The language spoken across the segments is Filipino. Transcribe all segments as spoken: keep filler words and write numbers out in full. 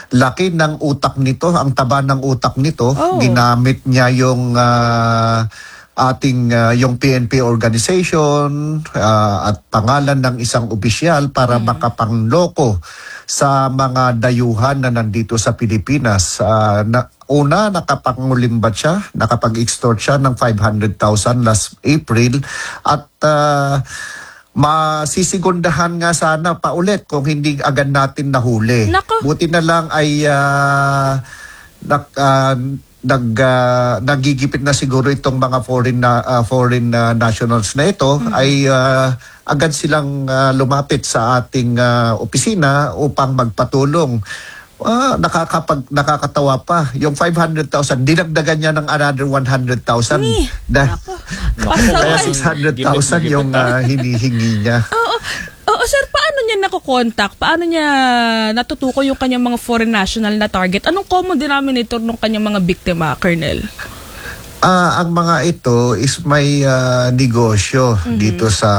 laki ng utak nito, ang taba ng utak nito, Oh. ginamit niya yung ah, ating ah, yung P N P organization ah, at pangalan ng isang opisyal para makapangloko sa mga dayuhan na nandito sa Pilipinas. Ah, na, una, nakapangulimbat siya, nakapag-extort siya ng five hundred thousand last April at ah, masisigundahan nga sana paulit kung hindi agad natin nahuli. Nako. Buti na lang ay ah, nak, ah, nag ah, nagigipit na siguro itong mga foreign na ah, foreign ah, nationals na ito ay ah, agad silang ah, lumapit sa ating ah, opisina upang magpatulong. Ah, nakakapag nakakatawa pa. Yung five hundred thousand, dinagdagan niya ng another one hundred thousand. Ni. Da- Pasaway. Kaya six hundred thousand yung ah, hinihingi niya. Oo. Oo, sir, paano niya nakokontak? Paano niya natutuko yung kanyang mga foreign national na target? Anong common denominator ng kanyang mga biktima, Colonel? Ah, ang mga ito is may ah, negosyo dito sa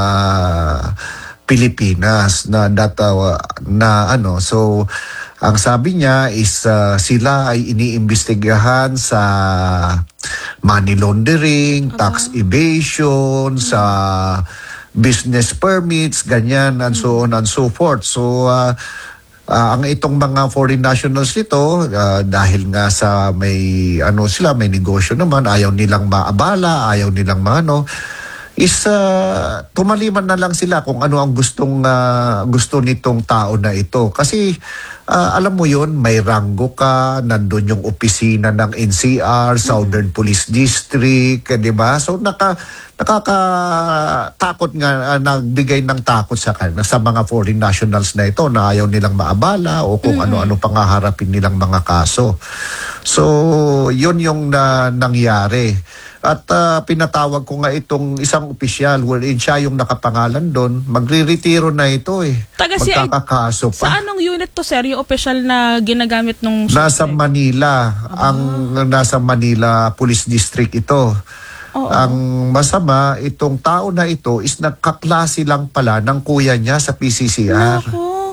Pilipinas na data na ano. So ang sabi niya is ah, sila ay iniimbestigahan sa money laundering, tax evasion, sa business permits, ganyan, and so on and so forth. So, ah, ah, ang itong mga foreign nationals nito, ah, dahil nga sa may, ano sila, may negosyo naman, ayaw nilang maabala, ayaw nilang maano, is ah, tumaliman na lang sila kung ano ang gustong ah, gusto nitong tao na ito. Kasi ah, alam mo yun, may ranggo ka, nandun yung opisina ng N C R, Southern Police District, eh, di ba? So naka, nakakatakot nga, ah, nagbigay ng takot sa, kan- sa mga foreign nationals na ito na ayaw nilang maabala o kung ano-ano pangaharapin nilang mga kaso. So yun yung na, nangyari. At ah, pinatawag ko nga itong isang opisyal wherein siya yung nakapangalan doon. Magre-retiro na ito eh. Taga si- Magkakakaso pa. Sa anong unit to, sir? Yung official na ginagamit nung... Nasa Manila. Ang nasa Manila Police District ito. Oo. Ang masama, itong tao na ito is nagkaklase lang pala ng kuya niya sa P C C R. Ako.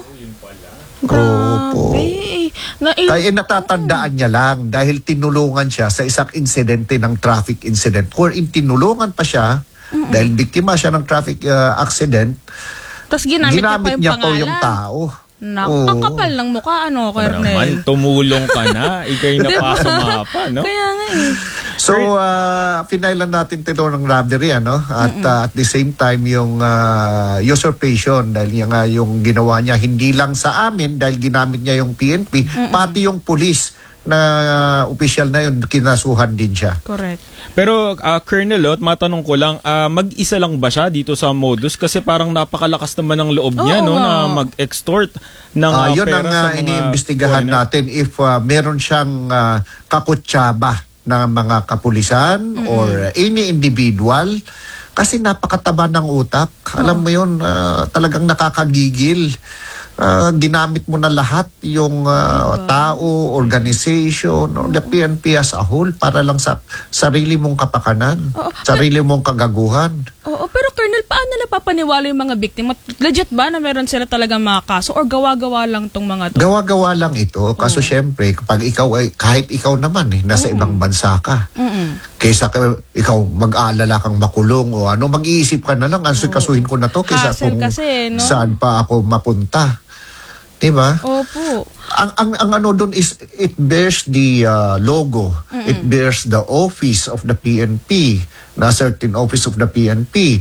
Opo. Grabe. Na, il- Kaya natatandaan niya lang dahil tinulungan siya sa isang insidente ng traffic incident. Wherein tinulungan pa siya dahil biktima siya ng traffic uh, accident. tas ginamit, Ginamit niya niya pa po yung yung pangalan. tao. Naku, Oo. ang kapal ng mukha, ano, Naman, Colonel? tumulong ka na. Ika'y napasa mapa, no? Kaya nga eh. So, uh, pinailan natin ito ng robbery, ano? At uh, at the same time, yung uh, usurpation, dahil yung, uh, yung ginawa niya, hindi lang sa amin, dahil ginamit niya yung P N P, pati yung police na uh, opisyal na yun, kinasuhan din siya. Correct. Pero, ah, Colonel, at matanong ko lang, ah, mag-isa lang ba siya dito sa modus? Kasi parang napakalakas naman ng loob niya, Oo no? nga. Na mag-extort ng Ah, ah, yun pera ang sa uh, mga iniimbestigahan foreigner. natin if uh, meron siyang uh, kakutsaba ng mga kapulisan or any individual. Kasi napakataba ng utak. Alam mo yun, uh, talagang nakakagigil. Uh, ginamit mo na lahat yung uh, tao, organization, or the P N P as a whole para lang sa sarili mong kapakanan, Oo. sarili mong kagaguhan. Oo, pero Colonel, paano napapaniwala yung mga biktima? Legit ba na meron sila talagang mga kaso or gawa-gawa lang tong mga to? Gawa-gawa lang ito. Kaso syempre, kapag ikaw ay, kahit ikaw naman eh, nasa ibang bansa ka. Mm-mm. Kaysa ka, ikaw mag-aalala kang makulong o ano, mag-iisip ka na lang, answer-kasuhin ko na to kaysa Hassle kung kasi, no? saan pa ako mapunta. Diba? Opo. Ang, ang, ang ano doon is, it bears the uh, logo. It bears the office of the P N P, na certain office of the P N P.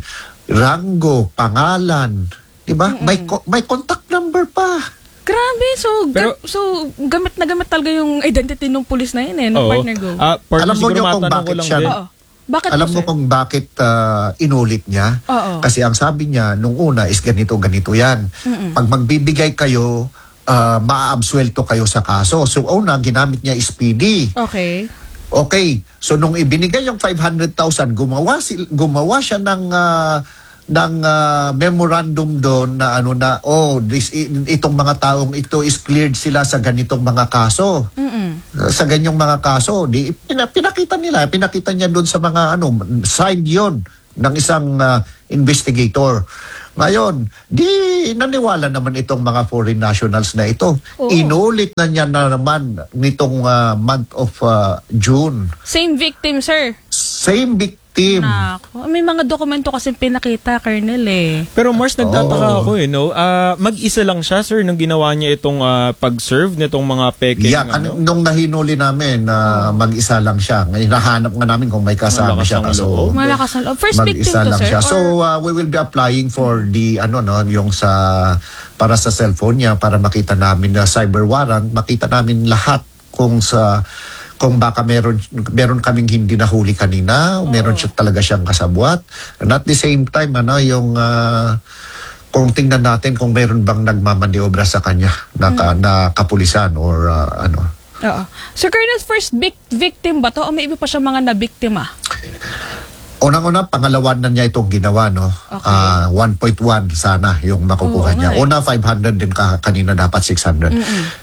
Rango, pangalan. Diba? May, co- may contact number pa. Grabe, so, Pero- ga- so gamit na gamit talaga yung identity ng police na yun eh, ng Oo. partner Go. Ah, partner, Alam mo siguro niyo kung matanong ko bakit lang siya- din. Oo. Bakit Alam po, mo sir? kung bakit ah, inulit niya? Oo. Kasi ang sabi niya, nung una is ganito, ganito yan. Pag magbibigay kayo, uh, maaabsuelto kayo sa kaso. So una, ginamit niya is P D. Okay. Okay, so nung ibinigay yung five hundred thousand, gumawa, sil- gumawa siya ng, ah, ng ah, memorandum doon na ano na, oh, this, i- itong mga taong ito is cleared sila sa ganitong mga kaso. Mm-mm. Sa ganyong mga kaso, di, pina- pinakita nila, pinakita niya doon sa mga ano, side yon ng isang ah, investigator. Ngayon, di naniwala naman itong mga foreign nationals na ito. Oo. Inulit na niya na naman nitong ah, month of ah, June. Same victim, sir. Same victim. Nako. May mga dokumento kasi pinakita, Colonel eh. Pero Mars, nagtataka Oo. ako eh, no? Ah, mag-isa lang siya, sir, nung ginawa niya itong ah, pag-serve nitong mga peking. Yeah, ano? kan- nung nahinuli namin na mag-isa lang siya. Ngayon, nahanap nga namin kung may kasama Malakas siya. ang Kaso, loob. Malakas ang loob. First victim mag-isa to, lang sir? siya. So, Or- uh, we will be applying for the, ano, no, yung sa, para sa cellphone niya, para makita namin na cyber warrant, makita namin lahat kung sa, kung baka meron meron kaming hindi nahuli kanina, meron siya talaga siyang kasabwat. And at the same time, ano, yung uh, kung tingnan natin kung meron bang nagmamaniobra sa kanya na, ka- na kapulisan or uh, ano. Oo. Sir Colonel, first vic- victim ba to o may iba pa siya mga nabiktima? Unang-una, pangalawan na niya itong ginawa, no? Okay. Ah, one point one sana yung makukuha Oo niya. nga eh. Una, five hundred din ka, kanina dapat six hundred.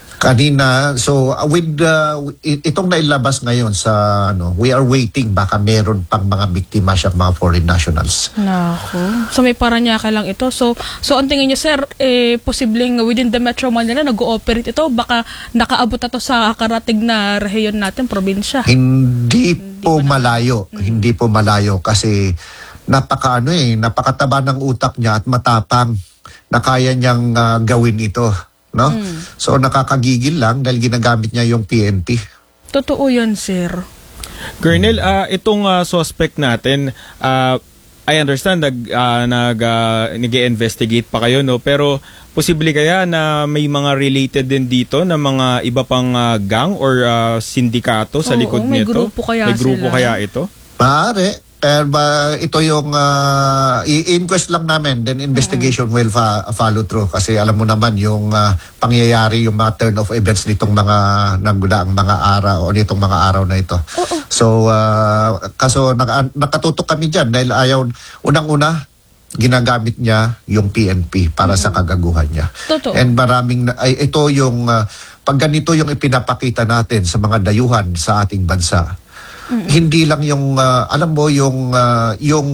Kanina, so uh, with uh, i- itong nailabas ngayon sa ano, we are waiting baka meron pang mga biktima siya mga foreign nationals. Nako. So may Paranaque lang ito. So so ang tingin niyo, sir, eh posibleng within the Metro Manila nag-ooperate ito, baka nakaabot na to sa karatig na rehiyon natin, probinsya. Hindi po malayo, hindi po malayo kasi napaka ano eh, napakataba ng utak niya at matapang na kaya niyang ah, gawin ito, no? So nakakagigil lang dahil ginagamit niya yung P N P. Totoo yan, sir. Colonel, ah, itong ah, suspect natin, ah, I understand nag ah, nag ah, nag-investigate pa kayo, no, pero posible kaya na may mga related din dito na mga iba pang ah, gang or ah, sindikato sa Oo, likod may nito? grupo kaya May grupo sila. kaya ito? Maaari. Pero ba, ito yung ah, i-inquest lang namin, then investigation will fa- follow through. Kasi alam mo naman yung ah, pangyayari, yung mga turn of events nitong mga nagdaang mga araw o nitong mga araw na ito. So, ah, kaso naka, nakatutok kami dyan dahil ayaw, unang-una, ginagamit niya yung P N P para sa kagaguhan niya. Totoo. And maraming, na- ay, ito yung, ah, pag ganito yung ipinapakita natin sa mga dayuhan sa ating bansa, hindi lang yung ah, alam mo yung ah, yung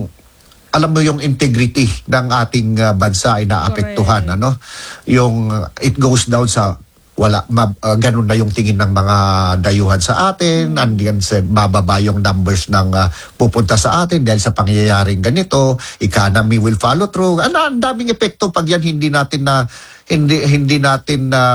alam mo yung integrity ng ating ah, bansa ay naapektuhan, Correct. ano, yung ah, it goes down sa wala ma, ah, ganun na yung tingin ng mga dayuhan sa atin, andiyan sa bababa yung numbers ng ah, pupunta sa atin dahil sa pangyayaring ganito, economy will follow through. Ano, ang daming epekto pag yan hindi natin na hindi hindi natin na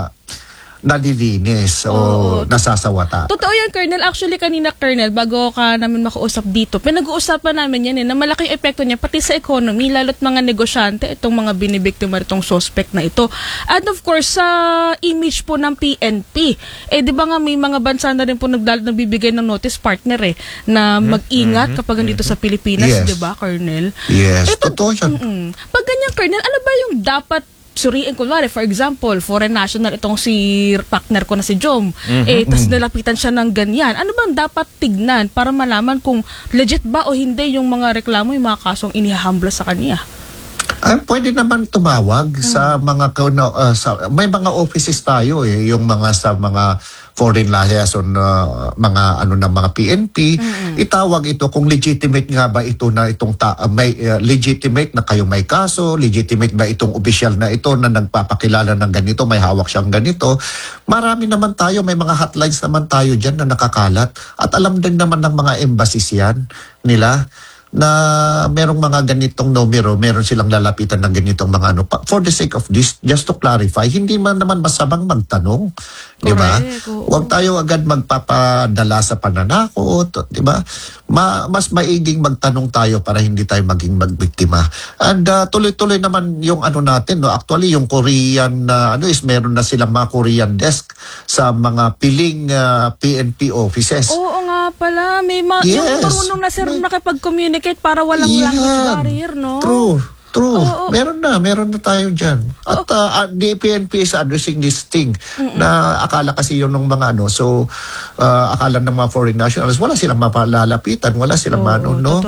nalilinis o Oo. nasasawata. Totoo yan, Colonel. Actually, kanina, Colonel, bago ka namin makausap dito, pinag-uusapan namin yan eh, na malaking epekto niya pati sa economy, lalo't mga negosyante, itong mga binibiktima itong suspect na ito. And of course, sa image po ng P N P, eh di ba nga may mga bansa na rin po nagdal nagbibigay ng notice partner eh, na mag-ingat kapag nandito sa Pilipinas, Yes. di ba, Colonel? Yes, Eh, pag- totoo yan. Mm-mm. Pag ganyan, Colonel, ano ba yung dapat suriin? Kunwari, for example, foreign national itong si partner ko na si Jom. Eh, tas nalapitan siya ng ganyan. Ano bang dapat tignan para malaman kung legit ba o hindi yung mga reklamo, yung mga kasong inihahambla sa kanya? Ah, pwede naman tumawag sa mga kauna, ah, sa, may mga offices tayo eh, yung mga sa mga foreign liaison na mga ano na mga P N P, itawag ito kung legitimate nga ba ito na itong ta- ah, may ah, legitimate na kayo may kaso, legitimate ba itong opisyal na ito na nagpapakilala ng ganito, may hawak siyang ganito. Marami naman tayo, may mga hotlines naman tayo diyan na nakakalat at alam din naman ng mga embassies yan nila na merong mga ganitong numero, meron silang lalapitan ng ganitong mga ano. Pa- For the sake of this, just to clarify, hindi man naman masamang magtanong. Di ba? Correct, oo. Huwag tayo agad magpapadala sa pananakot. Di ba? Ma- mas maiging magtanong tayo para hindi tayo maging magbiktima. And uh, tuloy-tuloy naman yung ano natin. No? Actually, yung Korean, uh, ano is meron na silang mga Korean desk sa mga piling uh, P N P offices. Oo nga pala, may ma- yung Yes. marunong na sir nakipag-communicate para walang language barrier, no? True. True. Oo. Meron na. Meron na tayo dyan. At uh, uh, the P N P is addressing this thing na akala kasi yun ng mga ano. So, uh, akala ng mga foreign nationals, wala silang mapalalapitan. Wala silang Oo, ano, no? totoo.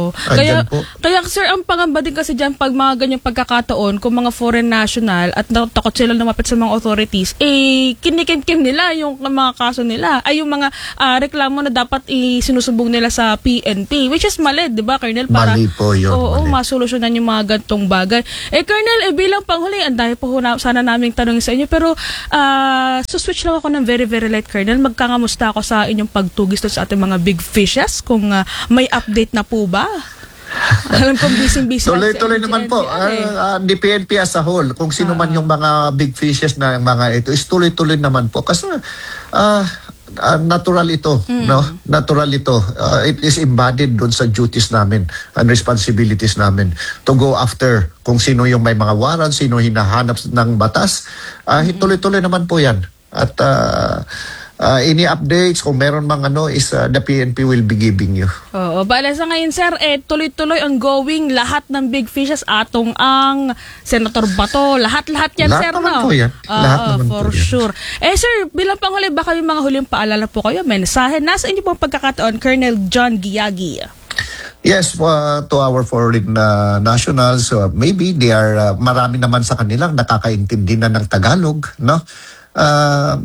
Oo. Kaya, Andyan po. kaya sir, ang pangamba din kasi dyan pag mga ganyang pagkakataon, kung mga foreign national at natakot sila lumapit sa mga authorities, eh, kinikim-kim nila yung mga kaso nila. Ay, yung mga ah, reklamo na dapat isinusubong nila sa P N P, which is mali, di ba, Colonel? Para, Mali po yun, Oo, mali. masolusyonan yung mga gantong bagay. Eh, Colonel, eh, bilang panghuli, ang dahil po na, sana naming tanongin sa inyo, pero ah, so switch lang ako ng very, very light, Colonel. Magkangamusta ako sa inyong pagtugis doon sa ating mga big fishes, kung ah, may update na po ba? Alam kong busy-busy. lang si Tuloy-tuloy M G naman N P po. R, eh. Ah, ah, the P N P as a whole, kung sino man yung mga big fishes na mga ito, is tuloy-tuloy naman po. Kasi ah, ah, natural ito. No? Natural ito. Ah, it is embodied doon sa duties namin and responsibilities namin to go after kung sino yung may mga warrant, sino hinahanap ng batas. Ah, tuloy-tuloy naman po yan. At uh, uh, any updates, kung meron mang ano, is uh, the P N P will be giving you. Oo, bala sa ngayon sir, eh, tuloy-tuloy ang going lahat ng big fishes, atong ang Senator Bato, lahat-lahat yan Lahat sir, naman no? po yan. Oo, Lahat naman for po yan. sure. Eh sir, bilang panghuli, baka may mga huling paalala po kayo, mensahe, nasa inyo pong pagkakataon, Colonel John Giagi. Yes, uh, to our foreign uh, nationals, uh, maybe they are, uh, marami naman sa kanilang nakakaintindi na ng Tagalog, no? Uh,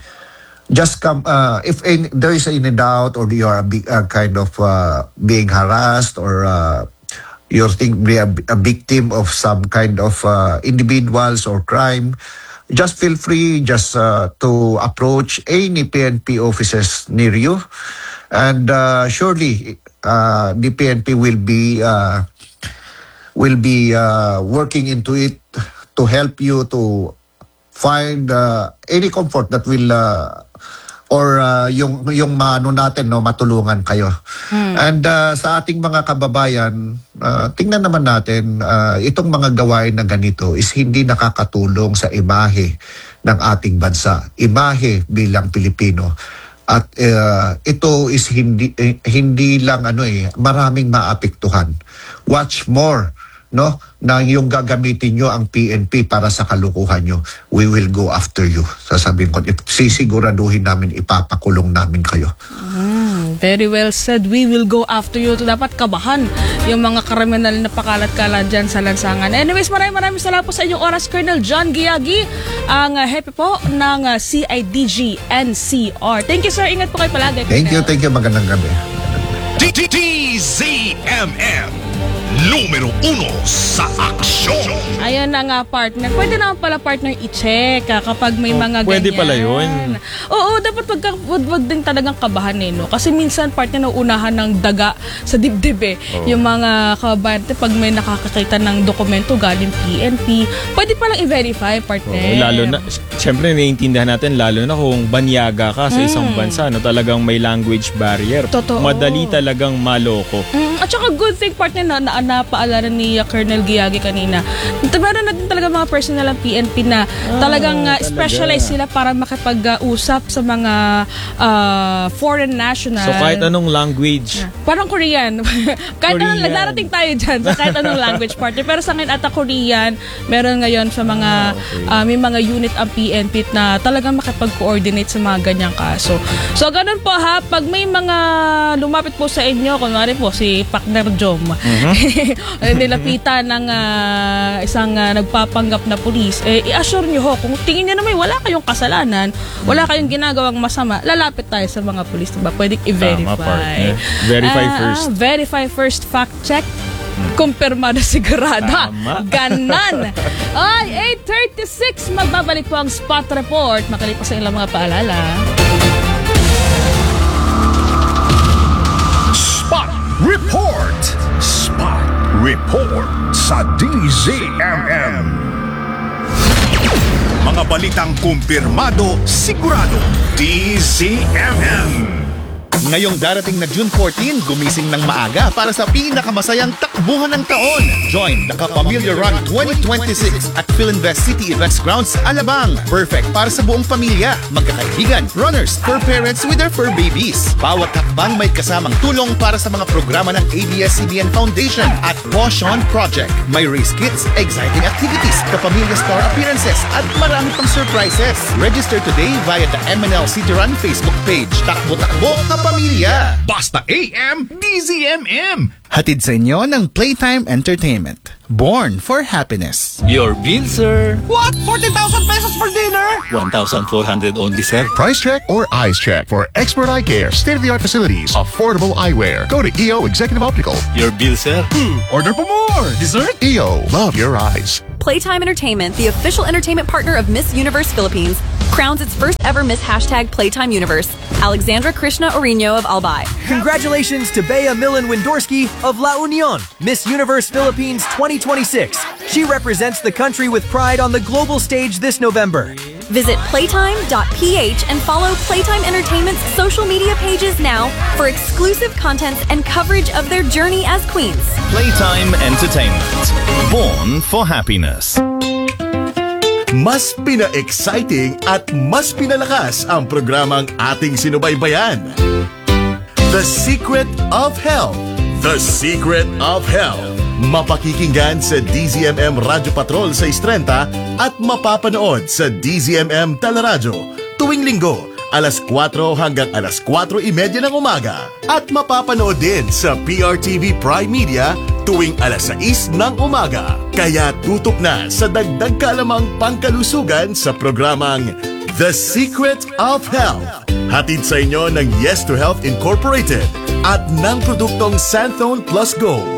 just come, uh, if any, there is any doubt or you are a, big, uh, kind of uh, being harassed or uh, you're think be a, a victim of some kind of uh, individuals or crime, just feel free just uh, to approach any P N P offices near you. And uh, surely uh, the P N P will be uh, will be uh, working into it to help you to find uh, any comfort that will uh, or uh, yung yung maano natin no matulungan kayo. And uh, sa ating mga kababayan, uh, tingnan naman natin uh, itong mga gawain na ganito is hindi nakakatulong sa imahe ng ating bansa, imahe bilang Pilipino. At uh, ito is hindi eh, hindi lang ano eh maraming maapektuhan. Watch more no na yung gagamitin nyo ang P N P para sa kalukuhan nyo, we will go after you. Sasabihin ko, sisiguraduhin namin, ipapakulong namin kayo. Mm, very well said. We will go after you. To dapat kabahan yung mga kriminal na pakalat-kalat dyan sa lansangan. Anyways, maraming maraming salamat po sa inyong oras, Colonel John Giagi, ang uh, hepe po ng uh, C I D G N C R. Thank you, sir. Ingat po kayo palagi. Thank you, Colonel. thank you. Magandang gabi. D Z M M numero uno sa aksyon. Ayan na nga, partner. Pwede naman pala, partner, i-check ah, kapag may Oh, mga pwede ganyan. pala yun. Oo, dapat wag, ka- wag, wag din talagang kabahan eh, no? Kasi minsan, partner, nauunahan ng daga sa dibdib eh. Oo. Yung mga kababayan, pag may nakakakita ng dokumento galing P N P, pwede palang i-verify, partner. Oo, lalo na, syempre naiintindihan natin, lalo na kung banyaga ka sa isang bansa, no, talagang may language barrier. Totoo. Madali talagang maloko. Mm, at saka good thing, partner, na, na napaalala ni uh, Colonel Giagi kanina. Meron natin talaga mga personal ng P N P na talagang uh, talaga. specialize sila para makipag-usap sa mga uh, foreign national. So kahit anong language, Parang Korean. kahit anong, Korean. darating tayo dyan sa kahit anong language partner. Pero sa ngayon ata Korean, meron ngayon sa mga, Ah, okay. uh, may mga unit ang P N P na talagang makipag-coordinate sa mga ganyang kaso. So ganun po ha, pag may mga lumapit po sa inyo, kunwari po si Partner Jom, nilapitan ng ah, isang ah, nagpapanggap na pulis, eh, i-assure nyo ho, kung tingin nyo naman wala kayong kasalanan, wala kayong ginagawang masama, lalapit tayo sa mga pulis, diba? Pwedeng i-verify. Tama, partner. Verify Ah, first. Verify first, fact check, kumpirmado sigurado. Tama. Ganan. Ay, eight thirty-six, magbabalik po ang spot report. Makalipas sa ilang mga paalala. Spot Report. Spot Report sa D Z M M. Mga balitang kumpirmado, sigurado. D Z M M. Ngayong darating na June fourteen, gumising ng maaga para sa pinakamasayang takbuhan ng taon. Join the Kapamilya Run twenty twenty-six at Philinvest City Events Grounds, Alabang. Perfect para sa buong pamilya, magkakaibigan, runners, fur parents with their fur babies. Bawat takbang may kasamang tulong para sa mga programa ng A B S C B N Foundation at Poshon Project. May race kits, exciting activities, Kapamilya Star appearances at marami pang surprises. Register today via the M N L City Run Facebook page. Takbo-takbo, Kapamilya kapamilya. Basta A M D Z M M. Hatid sa inyo ng Playtime Entertainment. Born for happiness. Your bill, sir. What? forty thousand pesos for dinner? one thousand four hundred only, sir. Price check or eyes check for expert eye care, state-of-the-art facilities, affordable eyewear. Go to E O Executive Optical. Your bill, sir. Order for more. Dessert? E O. Love your eyes. Playtime Entertainment, the official entertainment partner of Miss Universe Philippines, crowns its first ever Miss Hashtag Playtime Universe, Alexandra Krishna Orino of Albay. Congratulations to Bea Millen Windorski of La Union, Miss Universe Philippines twenty twenty-six. She represents the country with pride on the global stage this November. Visit playtime dot p h and follow Playtime Entertainment's social media pages now for exclusive contents and coverage of their journey as queens. Playtime Entertainment. Born for happiness. Mas pina-exciting at mas pinalakas ang programang ating sinubaybayan. The Secret of Health. The Secret of Health. Mapakikinggan sa D Z M M Radyo Patrol sa Istrenta at mapapanood sa D Z M M Teleradyo tuwing linggo alas kwatro hanggang alas kwatro imedya ng umaga at mapapanood din sa P R T V Prime Media tuwing alas sais ng umaga. Kaya tutok na sa dagdag kalamang pangkalusugan sa programang The Secret of Health. Hatid sa inyo ng Yes to Health Incorporated at ng produktong Santhone Plus Gold.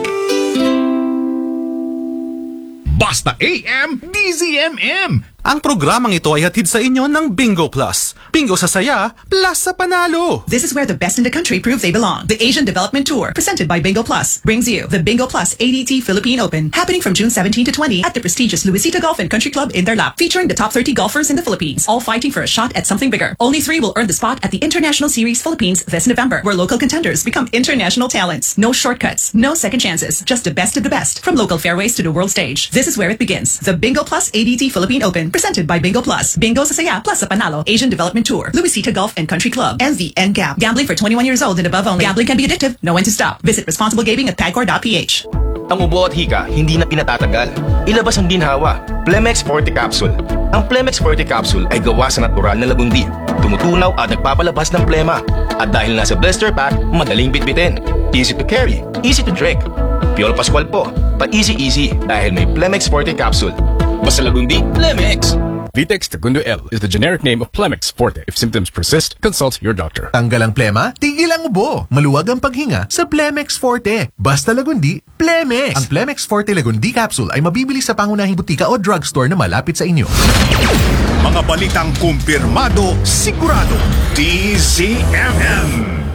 Basta A M D Z M M. Ang programang ito ay hatid sa inyo ng Bingo Plus. Bingo sa saya, plus sa panalo. This is where the best in the country prove they belong. The Asian Development Tour, presented by Bingo Plus, brings you the Bingo Plus A D T Philippine Open, happening from June seventeenth to twentieth at the prestigious Luisita Golf and Country Club in their lap, featuring the top thirty golfers in the Philippines, all fighting for a shot at something bigger. Only three will earn the spot at the International Series Philippines this November, where local contenders become international talents. No shortcuts, no second chances, just the best of the best, from local fairways to the world stage. This is where it begins. The Bingo Plus A D T Philippine Open, presented by Bingo Plus. Bingo sa saya, plus sa panalo. Asian Development Tour, Luisita Golf and Country Club, and the N G A P. Gambling for twenty-one years old and above only. Gambling can be addictive. Know when to stop. Visit responsible gaming at pagcor dot p h. Ang ubo at hika, hindi na pinatatagal. Ilabas ang ginhawa. Plemex Forte Capsule. Ang Plemex Forte Capsule ay gawa sa natural na lagundi. Tumutunaw at nagpapalabas ng plema. At dahil nasa blister pack, madaling bitbitin. Easy to carry, easy to drink. Piolo Pascual po, pa-easy-easy dahil may Plemex Forte Capsule. Basta lagundi, Plemex! Vitex Segundo L is the generic name of Plemex Forte. If symptoms persist, consult your doctor. Tanggal ang plema, tigil ang ubo. Maluwag ang paghinga sa Plemex Forte. Basta lagundi, Plemex. Ang Plemex Forte Lagundi Capsule ay mabibili sa pangunahing butika o drugstore na malapit sa inyo. Mga balitang kumpirmado, sigurado. D Z M M.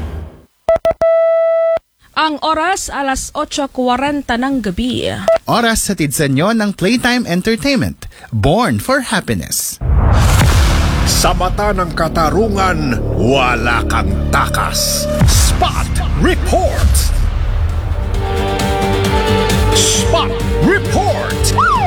Ang oras, alas otso kwarenta ng gabi. Oras hatid sa inyo ng Playtime Entertainment. Born for happiness. Sa mata ng katarungan, wala kang takas. Spot Report! Spot Report!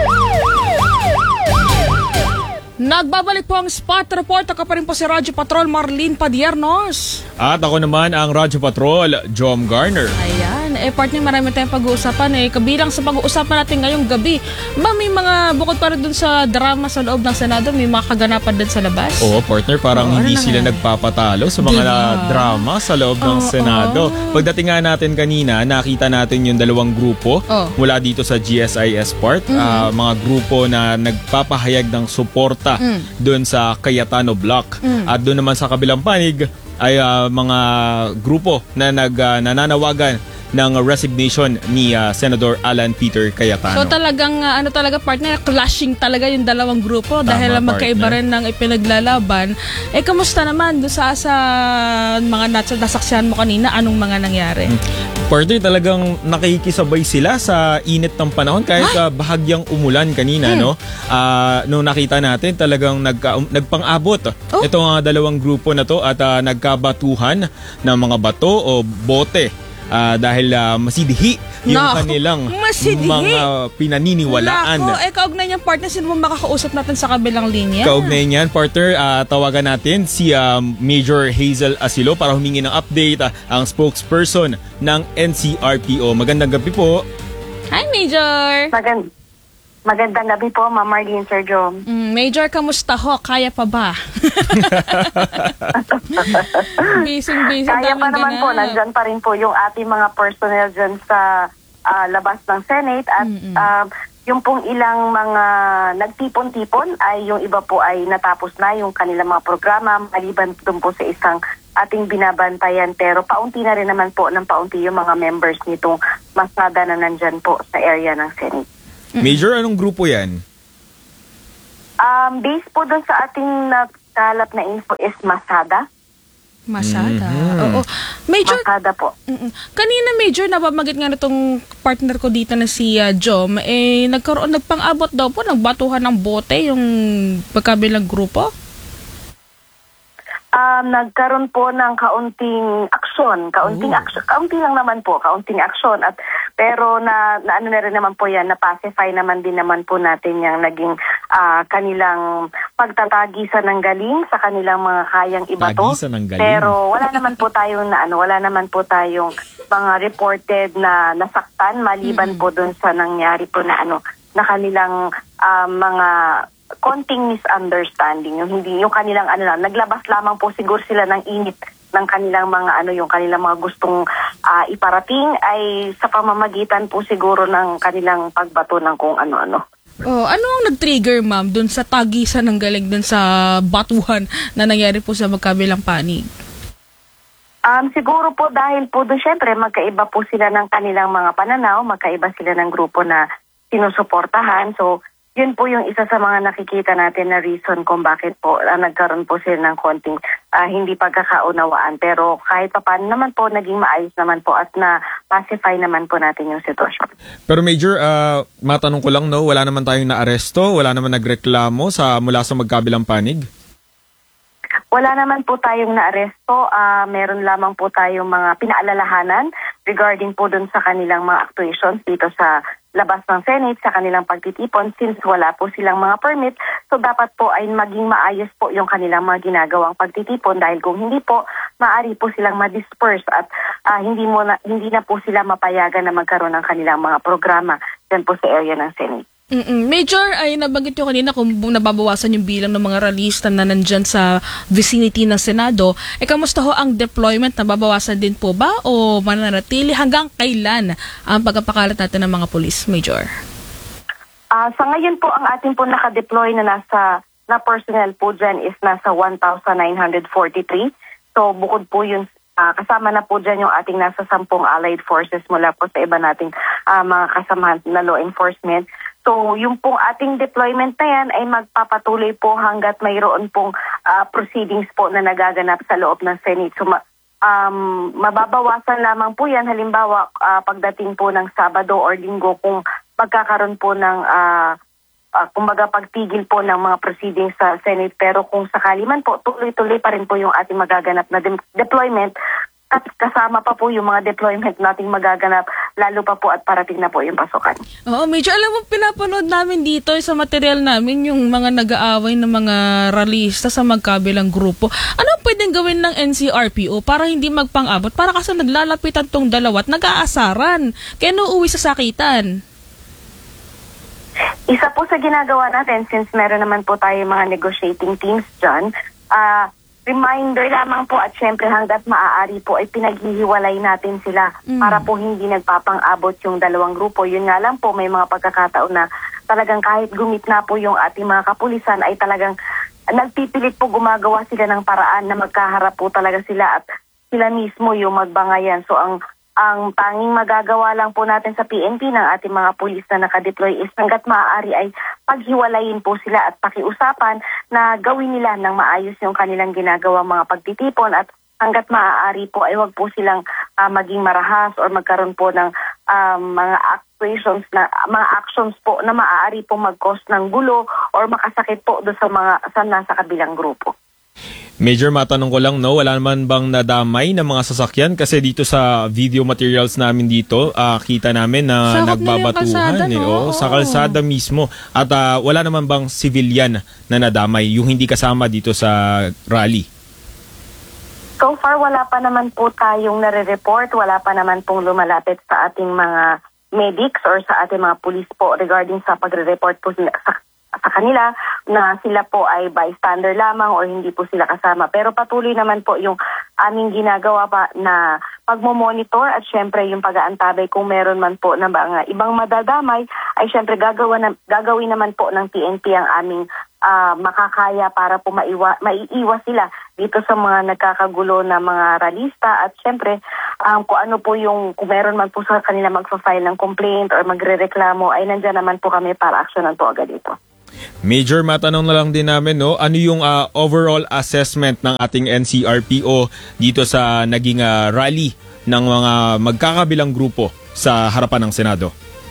Nagbabalik po ang Spot Report. Ako pa rin po si Radyo Patrol Marlene Padiernos. At ako naman ang Radyo Patrol, Jom Garner. Ayan. Eh, partner, marami tayong pag-uusapan eh. Kabilang sa pag-uusapan natin ngayong gabi, ba may mga, bukod pa rin dun sa drama sa loob ng Senado, may mga kaganapan din sa labas? Oo, partner, parang Oo, hindi ano sila nga? nagpapatalo sa mga Diba? drama sa loob ng Oo, Senado. Pagdating nga natin kanina, nakita natin yung dalawang grupo Oo. mula dito sa G S I S part. Mm. Ah, mga grupo na nagpapahayag ng suporta Mm. doon sa Cayetano Block. Mm. At doon naman sa kabilang panig ay ah, mga grupo na nag, ah, nananawagan ng resignation ni ah, Senador Alan Peter Cayetano. So talagang uh, ano talaga partner, clashing talaga yung dalawang grupo Tama, dahil lang magkaiba partner. rin ng ipinaglalaban. Eh kamusta naman do sa sa mga nasa nasaksihan mo kanina, anong mga nangyari? Partner, talagang nakikisabay sila sa init ng panahon kahit uh, bahagyang umulan kanina, Hmm. no? Ah, nung nakita natin, talagang nagka, um, nagpang-abot Oh. itong uh, dalawang grupo na to at uh, nagkabatuhan ng mga bato o bote. Ah, dahil uh, masidhi yung Nako, kanilang masidhi. mga pinaniniwalaan. Nako, eh kaugnay niyang partner, sino mo makakausap natin sa kabilang linya? Kaugnay niyan, partner, ah, tawagan natin si ah, Major Hazel Asilo para humingi ng update, ah, ang spokesperson ng N C R P O. Magandang gabi po. Hi, Major! Magand Magandang gabi po, Ma'am Marlene, Sir Jom. Mm, Major, kamusta ho? Kaya pa ba? Busy-busy. Kaya pa naman po, nandyan pa rin po yung ating mga personnel dyan sa ah, labas ng Senate at ah, yung pong ilang mga nagtipon-tipon ay yung iba po ay natapos na yung kanilang mga programa maliban doon po sa isang ating binabantayan, pero paunti na rin naman po ng paunti yung mga members nitong masada na nandyan po sa area ng Senate. Major, anong grupo yan? Um, based po doon sa ating nakalap na info is Masada. Masada. Mhm. Oo. Major, Masada po. Mm-mm. Kanina Major, nabamagit nga na itong partner ko dito na si uh, Jom, eh, nagkaroon, nagpang-abot daw po, nagbatuhan ng bote yung pagkabilang grupo? Um, nagkaroon po ng kaunting aksyon, kaunting Oh. aksyon, kaunti lang naman po, kaunting aksyon at pero na, na ano na rin naman po yan, na pacify naman din naman po natin yung naging ah, kanilang pagtatagisan ng galing sa kanilang mga kayang ibato. Tagisan ng galing. Pero wala naman po tayong na ano, wala naman po tayong mga reported na nasaktan maliban po doon sa nangyari po na ano, na kanilang ah, mga konting misunderstanding, yung hindi yung kanilang ano lang, naglabas lamang po siguro sila ng init ng kanilang mga ano, yung kanilang mga gustong ah, iparating ay sa pamamagitan po siguro ng kanilang pagbato ng kung ano-ano. Oh, ano ang nag-trigger, ma'am, dun sa tagisan ng galing dun sa batuhan na nangyari po sa magkabilang panig? Um, siguro po dahil po doon syempre magkaiba po sila ng kanilang mga pananaw, magkaiba sila ng grupo na sinusuportahan. So, yun po yung isa sa mga nakikita natin na reason kung bakit po uh, nagkaroon po sila ng konting uh, hindi pagkakaunawaan. Pero kahit pa paano naman po, naging maayos naman po at na-pacify naman po natin yung sitwasyon. Pero Major, ah, matanong ko lang, no, wala naman tayong naaresto, wala naman nagreklamo sa mula sa magkabilang panig? Wala naman po tayong naaresto. Uh, meron lamang po tayong mga pinaalalahanan regarding po dun sa kanilang mga actuations dito sa labas ng Senate, sa kanilang pagtitipon since wala po silang mga permit. So dapat po ay maging maayos po yung kanilang mga ginagawang pagtitipon dahil kung hindi po, maaari po silang ma-disperse at uh, hindi, mo na, hindi na po sila mapayagan na magkaroon ng kanilang mga programa dyan po sa area ng Senate. Mm-mm. Major, ay nabanggit nyo kanina kung nababawasan yung bilang ng mga ralista na nandyan sa vicinity ng Senado. Eh, kamusta ho ang deployment? Nababawasan din po ba o mananatili? Hanggang kailan ang pagkapakalat natin ng mga polis, Major? Uh, sa ngayon po, ang ating po nakadeploy na nasa na personnel po dyan is nasa one thousand nine hundred forty-three. So, bukod po yun, uh, kasama na po dyan yung ating nasa sampung allied forces mula po sa iba nating uh, mga kasamahan na law enforcement. So, yung pong ating deployment na yan ay magpapatuloy po hanggat mayroon pong uh, proceedings po na nagaganap sa loob ng Senate. So, ma- um, mababawasan lamang po yan. Halimbawa, uh, pagdating po ng Sabado or Linggo kung magkakaroon po ng, uh, uh, kumbaga pagtigil po ng mga proceedings sa Senate. Pero kung sakali man po, tuloy-tuloy pa rin po yung ating magaganap na de- deployment at kasama pa po yung mga deployment nating magaganap, lalo pa po at parating na po yung pasukan. Oo, Major, alam mo, pinapanood namin dito sa material namin yung mga nag-aaway ng mga ralista sa magkabilang grupo. Ano pwedeng gawin ng N C R P O para hindi magpang-abot? Para kasi naglalapitan tong dalawa at nag-aasaran. Kaya nauuwi sa sakitan. Isa po sa ginagawa natin, since meron naman po tayo mga negotiating teams dyan, ah, uh, reminder lamang po at syempre hanggat maaari po ay pinaghihiwalay natin sila mm. para po hindi nagpapang-abot yung dalawang grupo. Yun nga lang po, may mga pagkakataon na talagang kahit gumit na po yung ating mga kapulisan ay talagang nagpipilit po gumagawa sila ng paraan na magkaharap po talaga sila at sila mismo yung magbangayan. So ang ang tanging magagawa lang po natin sa P N P ng ating mga pulis na nakadeploy is hanggat maaari ay paghiwalayin po sila at pakiusapan na gawin nila ng maayos yung kanilang ginagawa mga pagtitipon at hanggat maaari po ay wag po silang uh, maging marahas or magkaroon po ng um, mga actuations na mga actions po na maaari po mag-cause ng gulo or makasakit po do sa mga sa nasa kabilang grupo. Major, matanong ko lang, no, wala naman bang nadamay ng mga sasakyan? Kasi dito sa video materials namin dito, uh, kita namin na Sakop nagbabatuhan. na eh, no? oh, sa kalsada mismo. At uh, wala naman bang civilian na nadamay, yung hindi kasama dito sa rally? So far, wala pa naman po tayong nare-report. Wala pa naman pong lumalapit sa ating mga medics or sa ating mga police po regarding sa pagre-report po sila sa, sa kanila na sila po ay bystander lamang or hindi po sila kasama. Pero patuloy naman po yung aming ginagawa pa na pagmo-monitor at syempre yung pag-aantabay kung meron man po na mga ibang madadamay ay syempre gagawa na, gagawin naman po ng P N P ang aming uh, makakaya para po maiwa, maiiwas sila dito sa mga nagkakagulo na mga ralista at syempre um, kung ano po yung kung meron man po sa kanila magfa-file ng complaint or magrereklamo ay nandyan naman po kami para aksyonan po agad ito. Major, matanong na lang din namin, no, ano yung uh, overall assessment ng ating N C R P O dito sa naging uh, rally ng mga magkakabilang grupo sa harapan ng Senado?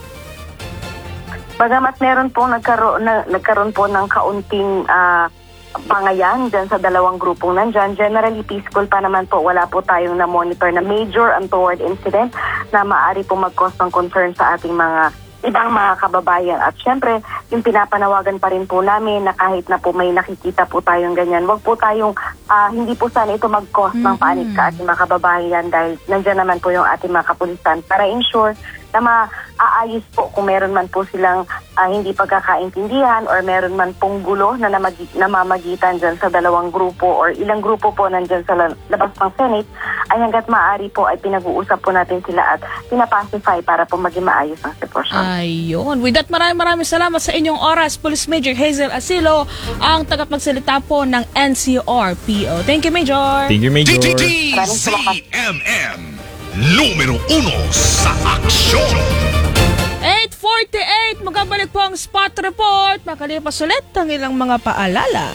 Bagamat meron po nagkaroon, na, nagkaroon po ng kaunting uh, pangayan dyan sa dalawang grupong nandyan, generally peaceful pa naman po. Wala po tayong na-monitor na major untoward incident na maaari po mag-cause ng concern sa ating mga ibang mga kababayan. At syempre, yung pinapanawagan pa rin po namin na kahit na po may nakikita po tayong ganyan, wag po tayong, uh, hindi po sana ito mag-cause mm-hmm. ng panik sa ating mga kababayan dahil nandyan naman po yung ating mga kapulisan para ensure na maaayos po kung meron man po silang uh, hindi pagkakaintindihan or meron man pong gulo na namagi- namamagitan dyan sa dalawang grupo or ilang grupo po nandyan sa labas ng Senate, ay hanggat maaari po ay pinag-uusap po natin sila at pinapacify para po maging maayos ang sitwasyon. Ayun. With that, maraming maraming salamat sa inyong oras, Police Major Hazel Asilo, ang tagapagsalita po ng N C R P O. Thank you, Major. Thank you, Major. D Z M M, numero uno sa aksyon. eight forty-eight, magabalik po ang spot report. Makalipas ulit ang ilang mga paalala.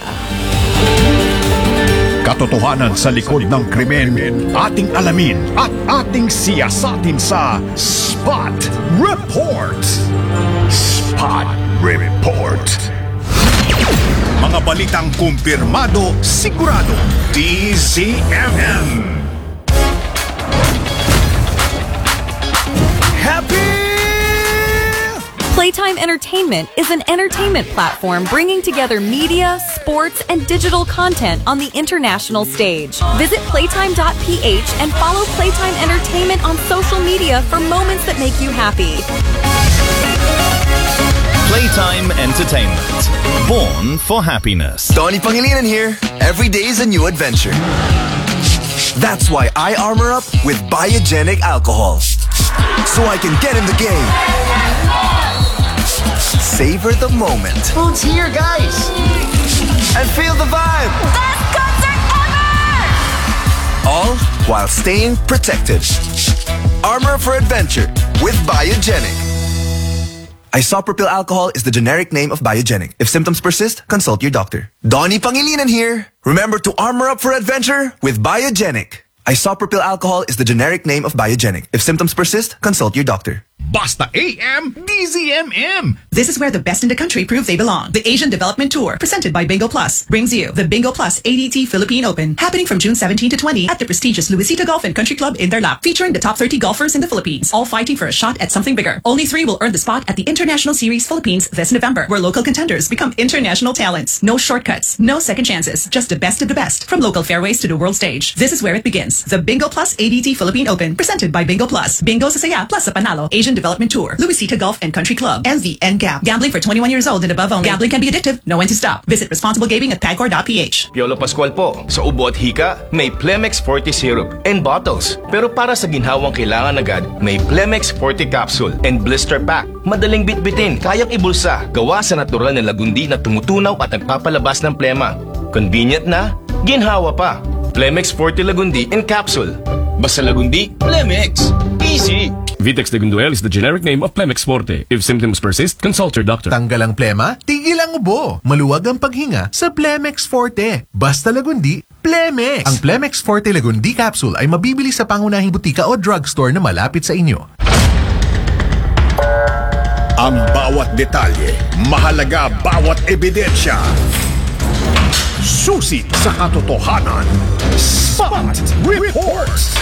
Katotohanan sa likod ng krimen, ating alamin at ating siyasatin sa Spot Report. Spot Report. Mga balitang kumpirmado, sigurado. D Z M M. Playtime Entertainment is an entertainment platform bringing together media, sports, and digital content on the international stage. Visit playtime dot p h and follow Playtime Entertainment on social media for moments that make you happy. Playtime Entertainment. Born for happiness. Donnie Pangilinan here. Every day is a new adventure. That's why I armor up with Biogenic alcohol. So I can get in the game. Savor the moment. Food's here, guys! And feel the vibe. Best concert ever! All while staying protected. Armor for adventure with Biogenic. Isopropyl alcohol is the generic name of Biogenic. If symptoms persist, consult your doctor. Donnie Pangilinan here. Remember to armor up for adventure with Biogenic. Isopropyl alcohol is the generic name of Biogenic. If symptoms persist, consult your doctor. Basta A M, D Z M M. This is where the best in the country prove they belong. The Asian Development Tour, presented by Bingo Plus, brings you the Bingo Plus A D T Philippine Open, happening from June seventeenth to twentieth at the prestigious Luisita Golf and Country Club in their lap, featuring the top thirty golfers in the Philippines, all fighting for a shot at something bigger. Only three will earn the spot at the International Series Philippines this November, where local contenders become international talents. No shortcuts, no second chances, just the best of the best, from local fairways to the world stage. This is where it begins. The Bingo Plus A D T Philippine Open, presented by Bingo Plus. Bingo sa saya, plus sa panalo. Asian Development Tour, Luisita Golf and Country Club, L V N G A P. Gambling for twenty-one years old and above only. Gambling can be addictive. Know when to stop. Visit responsible gaming at pagcor dot p h. Piolo Pascual po. Sa ubo at hika, may Plemex forty syrup and bottles. Pero para sa ginhawang kailangan agad, may Plemex forty capsule and blister pack. Madaling bitbitin, kayang ibulsa. Gawa sa natural na lagundi na tumutunaw at nagpapalabas ng plema. Convenient na, ginhawa pa. Plemex forty Lagundi in capsule. Basta Lagundi, Plemex. Easy! Vitex Legunduel is the generic name of Plemex Forte. If symptoms persist, consult your doctor. Tanggal ang plema, tigil ang ubo. Maluwag ang paghinga sa Plemex Forte. Basta Lagundi, Plemex. Ang Plemex Forte Lagundi capsule ay mabibili sa pangunahing butika o drugstore na malapit sa inyo. Ang bawat detalye, mahalaga bawat ebidensya. Susi sa katotohanan. Spot Reports.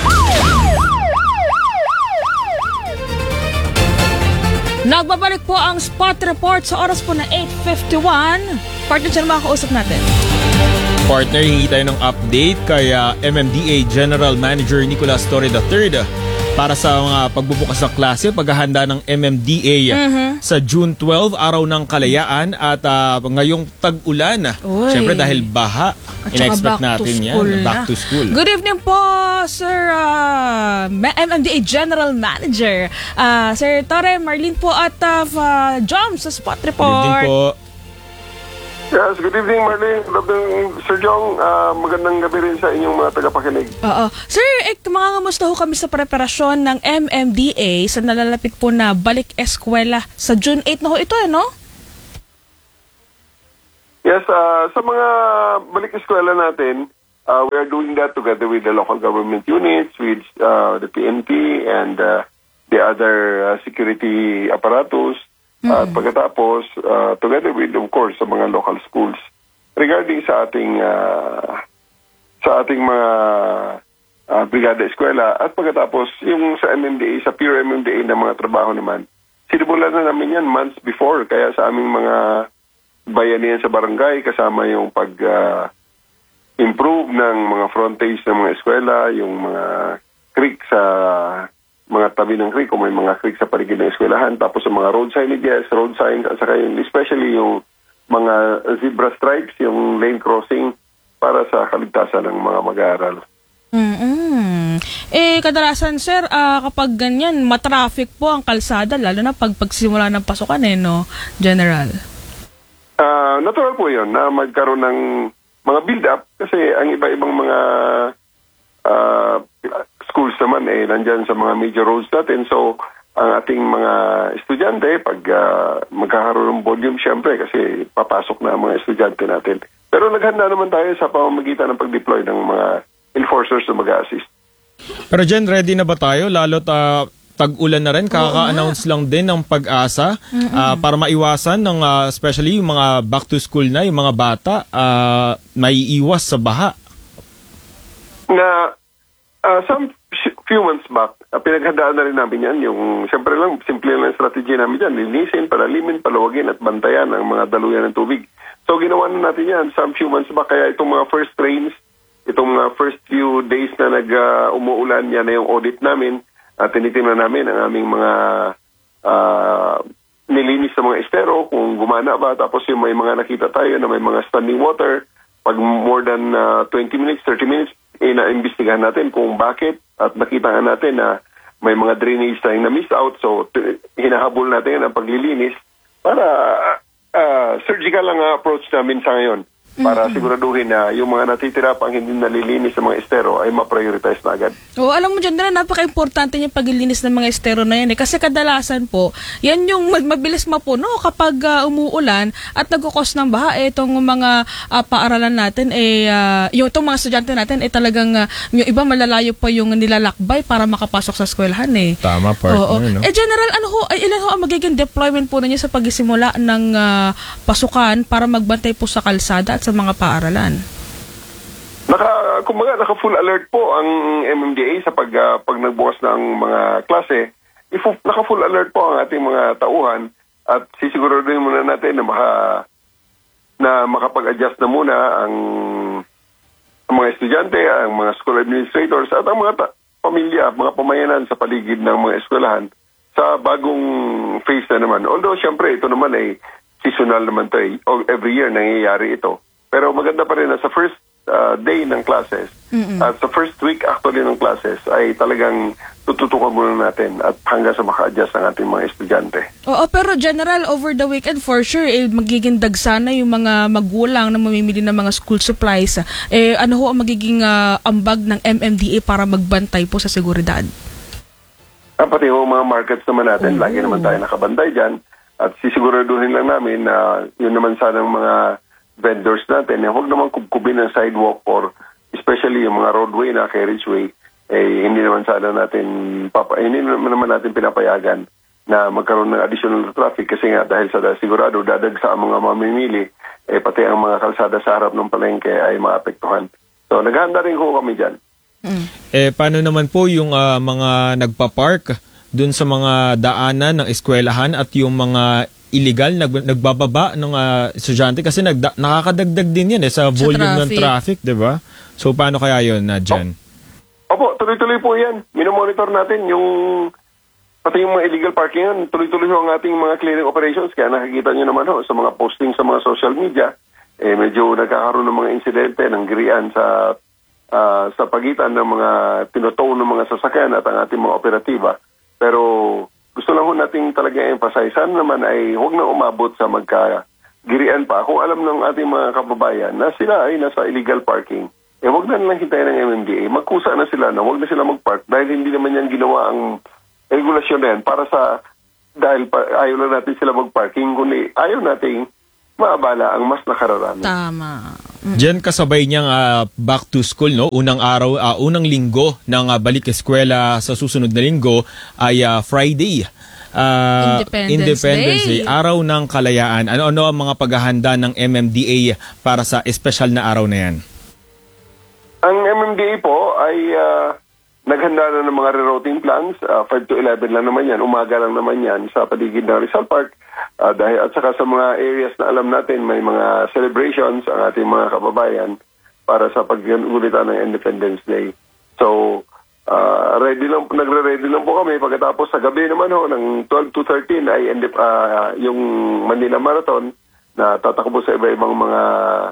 Nagbabalik po ang Spot Report sa oras po na eight fifty-one. Partner, siya na makakausap natin. Partner, hingi tayo ng update kay uh, M M D A General Manager Nicolas Torre the third para sa mga pagbubukas ng klase, paghahanda ng M M D A Mhm. sa June twelve, Araw ng Kalayaan, at ah, ngayong tag-ulan. Uy. Siyempre dahil baha, At saka in-expect back to natin yan. school Back na. to school. Good evening po, Sir uh, M M D A General Manager. Uh, Sir Torre, Marlene po at uh, Jom sa Spot Report. Good evening po. Yes, good evening Marlene. Good evening Sir Jong. Ah, magandang gabi rin sa inyong mga tagapakinig. Oo. Sir, eh, mga kamusta ho kami sa preparasyon ng M M D A sa nalalapit po na balik eskwela sa June eighth na ho ito, eh, no? Yes, ah, sa mga balik eskwela natin, ah, we are doing that together with the local government units, with ah, the P N P and ah, the other ah, security apparatus. At pagkatapos, uh, together with, of course, sa mga local schools, regarding sa ating uh, sa ating mga uh, brigada eskwela, at pagkatapos, yung sa M M D A, sa pure M M D A na mga trabaho naman, sinimulan na namin yan months before, kaya sa aming mga bayanihan sa barangay, kasama yung pag uh, improve ng mga frontage ng mga eskwela, yung mga creek sa mga tabi ng creek, kung may mga creek sa paligid ng eskwelahan, tapos yung mga road signages, road signs, at saka yung, especially yung mga zebra stripes, yung lane crossing, para sa kaligtasan ng mga mag-aaral. Mm-mm. Eh, kadalasan, sir, ah, kapag ganyan, matraffic po ang kalsada, lalo na pag pagsimula ng pasukan, eh, no, General? Ah, natural po yun na magkaroon ng mga build-up kasi ang iba-ibang mga ah, schools naman eh nandyan sa mga major roads natin. So, ang ating mga estudyante, pag uh, magkakaroon ng volume, syempre, kasi papasok na ang mga estudyante natin. Pero naghanda naman tayo sa pamamagitan ng pag-deploy ng mga enforcers na mag-assist. Pero Jen, ready na ba tayo? Lalo't uh, tag-ulan na rin, kaka-announce lang din ng Pag-asa uh, para maiwasan ng uh, especially yung mga back to school na, yung mga bata, uh, may iwas sa baha. Na uh, some few months back, uh, pinaghandaan na rin namin yan. Yung, siyempre lang, simple lang strategy namin yan. Linisin, palalimin, palawagin at bantayan ang mga daluyan ng tubig. So, ginawa na natin yan some few months back. Kaya itong mga first rains, itong uh, first few days na nag-umuulan, uh, yan na yung audit namin. At uh, tinitingnan namin ang aming mga uh, nilinis na mga estero, kung gumana ba. Tapos yung may mga nakita tayo na may mga standing water. Pag more than uh, twenty minutes, thirty minutes, ina-imbestigahan natin kung bakit at nakita natin na may mga drainage tayong na-miss out. So, t- hinahabol natin ang paglilinis para uh, surgical lang ang approach namin sa ngayon para siguraduhin na yung mga natitira pang hindi nalilinis ng mga estero ay ma-prioritize na agad. Oo, alam mo dyan, napaka-importante yung paglilinis ng mga estero na yan eh. Kasi kadalasan po, yan yung mabilis mapuno kapag uh, umuulan at nagkukos ng baha. Eh, itong mga uh, paaralan natin, eh, uh, yung itong mga estudyante natin, eh talagang uh, yung iba malalayo pa yung nilalakbay para makapasok sa eskwelahan eh. Tama, partner, Oo. no? Eh, General, ano ho, ay, ilan ho ang magiging deployment po ninyo sa pagsimula ng uh, pasukan para magbantay po sa kalsada at sa mga paaralan? Naka, kumbaga, naka-full alert po ang M M D A sa pag, uh, pag nagbukas ng mga klase. If, naka-full alert po ang ating mga tauhan at sisiguraduhin muna natin na, maka, na makapag-adjust na muna ang, ang mga estudyante, ang mga school administrators at ang mga ta- pamilya, mga pamayanan sa paligid ng mga eskwelahan sa bagong phase na naman. Although, syempre, ito naman ay seasonal naman ito eh. Every year nangyayari ito. Pero maganda pa rin na sa first uh, day ng classes Mm-mm. at sa first week actually ng classes ay talagang tututukan muna natin at hanggang sa maka-adjust ang ating mga estudyante. Oo, pero General, over the weekend for sure, eh, magiging dagsana yung mga magulang na mamimili ng mga school supplies. Eh, ano ho ang magiging uh, ambag ng M M D A para magbantay po sa seguridad? Ah, pati ho mga markets naman natin, lagi naman tayo nakabantay dyan at sisiguraduhin lang namin na yun naman sana ng mga vendors natin, eh, huwag naman kubkubin ng sidewalk or especially yung mga roadway na carriageway, eh, hindi naman sana natin, papa, hindi naman natin pinapayagan na magkaroon ng additional traffic kasi nga dahil sa sigurado dadagsa ang mga mamimili, eh, pati ang mga kalsada sa harap ng palengke ay maapektuhan. So, naghahanda rin ko kami dyan. Mm. Eh, paano naman po yung uh, mga nagpa-park dun sa mga daanan ng eskwelahan at yung mga illegal, nag, nagbababa ng uh, estudyante kasi nagda, nakakadagdag din yan eh, sa volume traffic. ng traffic, di ba? So, paano kaya yun, na uh, Jen? Opo, tuloy-tuloy po yan. Minomonitor natin yung pati yung mga illegal parking yan. Tuloy-tuloy ho ang ating mga clearing operations. Kaya nakikita nyo naman ho sa mga posting sa mga social media, eh medyo nagkakaroon ng mga insidente ng girian sa ah, sa pagitan ng mga tinutow ng mga sasakyan at ang ating mga operatiba. Pero gusto lang ho nating talaga emphasize, sana naman ay huwag na umabot sa magkagirian pa. Kung alam ng ating mga kababayan na sila ay nasa illegal parking, eh huwag na nilang hintayin ng M M D A. Magkusa na sila na huwag na sila magpark dahil hindi naman yan ginawa ang regulasyon na yan para sa, dahil pa, ayaw na natin sila magparking, kundi ayaw nating maabala ang mas nakararami. Tama. Diyan kasabay niyang ah, back to school, no? Unang araw, ah, unang linggo ng ah, balik eskwela sa susunod na linggo ay ah, Friday. Ah, Independence Day. Araw ng Kalayaan. Ano-ano ang mga paghahanda ng M M D A para sa espesyal na araw na yan? Ang M M D A po ay ah, naghanda na ng mga rerouting plans. Uh, five to eleven lang naman yan. Umaga lang naman yan sa paligid ng Rizal Park. Uh, dahil, at saka sa mga areas na alam natin, may mga celebrations ang ating mga kababayan para sa pag-ulitan ng Independence Day. So, uh, ready lang, nagre-ready lang po kami. Pagkatapos sa gabi naman ho, ng twelve to thirteen ay uh, yung Manila Marathon na tatakbo sa iba-ibang mga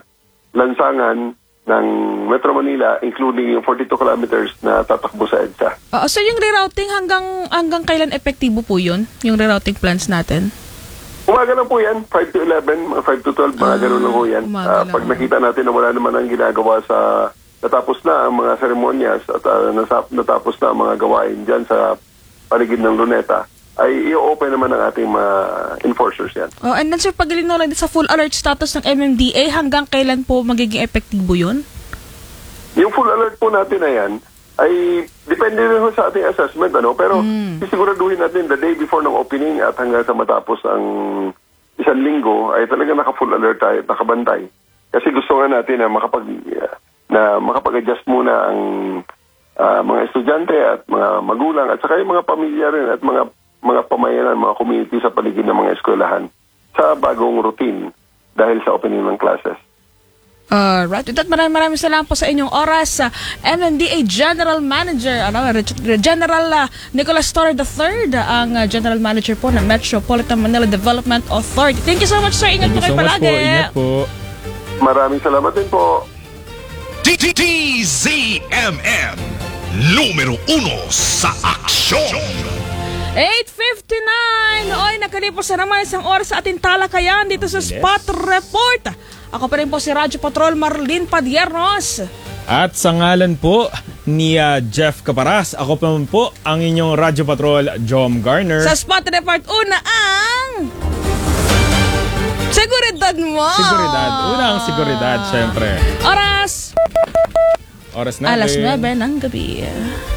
lansangan ng Metro Manila, including yung forty-two kilometers na tatakbo sa EDSA. Oo, so yung rerouting hanggang hanggang kailan epektibo po yun? Yung rerouting plans natin? Umaga lang po yan, five to eleven, five to twelve, mga ganun lang po yan. Uh, pag nakita natin na wala naman ang ginagawa sa, natapos na ang mga seremonyas at uh, nasap, natapos na ang mga gawain dyan sa paligid ng Luneta, ay i-open naman ang ating mga enforcers yan. Oh, and then sir, paglino lang sa full alert status ng M M D A, hanggang kailan po magiging epektibo yun? Yung full alert po natin na yan, ay depende rin ho sa ating assessment, ano? Pero mm. sisiguraduhin natin the day before ng opening at hanggang sa matapos ang isang linggo ay talaga naka-full alert tayo, nakabantay. Kasi gusto nga natin na makapag na makapag-adjust muna ang uh, mga estudyante at mga magulang at saka yung mga pamilya rin at mga mga pamayanan, mga community sa paligid ng mga eskwelahan sa bagong routine dahil sa opening ng classes. Alright. At maraming maraming salamat po sa inyong oras sa M M D A General Manager, ano, General uh, Nicolas Torre the third, ang uh, General Manager po ng Metropolitan Manila Development Authority. Thank you so much, sir. Ingat po kayo palagi. Po. Ingat po. Maraming salamat din po. D Z M M, numero uno sa aksyon. eight fifty-nine! Oy, nakalipos na naman isang oras sa ating talakayan dito sa Spot Report. Ako pa rin po si Radyo Patrol Marlene Padiernos. At sa ngalan po ni uh, Jeff Caparas, ako pa naman po ang inyong Radyo Patrol Jom Garner. Sa Spot Report, una ang seguridad mo. Seguridad. Una ang seguridad, syempre. Oras. Oras na. Alas nuwebe ng gabi.